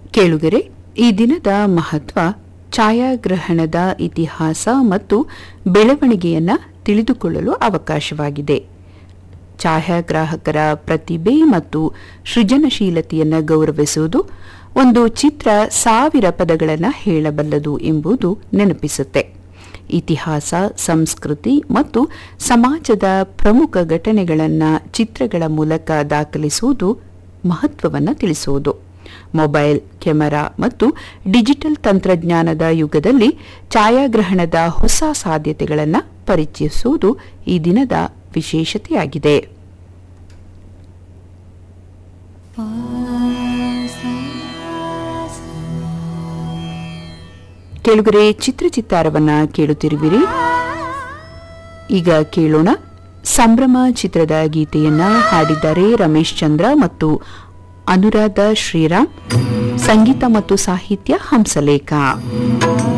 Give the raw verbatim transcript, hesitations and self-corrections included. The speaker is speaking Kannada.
ಕೇಳುಗರೆ, ಈ ದಿನದ ಮಹತ್ವ ಛಾಯಾಗ್ರಹಣದ ಇತಿಹಾಸ ಮತ್ತು ಬೆಳವಣಿಗೆಯನ್ನ ತಿಳಿದುಕೊಳ್ಳಲು ಅವಕಾಶವಾಗಿದೆ. ಛಾಯಾಗ್ರಾಹಕರ ಪ್ರತಿಭೆ ಮತ್ತು ಸೃಜನಶೀಲತೆಯನ್ನು ಗೌರವಿಸುವುದು ಒಂದು ಚಿತ್ರ ಸಾವಿರ ಪದಗಳನ್ನು ಹೇಳಬಲ್ಲದು ಎಂಬುದು ನೆನಪಿಸುತ್ತೆ. ಇತಿಹಾಸ, ಸಂಸ್ಕೃತಿ ಮತ್ತು ಸಮಾಜದ ಪ್ರಮುಖ ಘಟನೆಗಳನ್ನು ಚಿತ್ರಗಳ ಮೂಲಕ ದಾಖಲಿಸುವುದು ಮಹತ್ವವನ್ನು ತಿಳಿಸುವುದು. ಮೊಬೈಲ್, ಕೆಮೆರಾ ಮತ್ತು ಡಿಜಿಟಲ್ ತಂತ್ರಜ್ಞಾನದ ಯುಗದಲ್ಲಿ ಛಾಯಾಗ್ರಹಣದ ಹೊಸ ಸಾಧ್ಯತೆಗಳನ್ನು ಪರಿಚಯಿಸುವುದು ಈ ದಿನದ ವಿಶೇಷತೆಯಾಗಿದೆ. ಕೇಳುಗರೆ, ಚಿತ್ರಚಿತ್ತಾರವನ್ನ ಕೇಳುತ್ತಿರುವಿರಿ. ಈಗ ಕೇಳೋಣ ಸಂಭ್ರಮ ಚಿತ್ರದ ಗೀತೆಯನ್ನ ಹಾಡಿದ್ದಾರೆ ರಮೇಶ್ ಚಂದ್ರ ಮತ್ತು ಅನುರಾಧ ಶ್ರೀರಾಮ್. ಸಂಗೀತ ಮತ್ತು ಸಾಹಿತ್ಯ ಹಂಸಲೇಖ.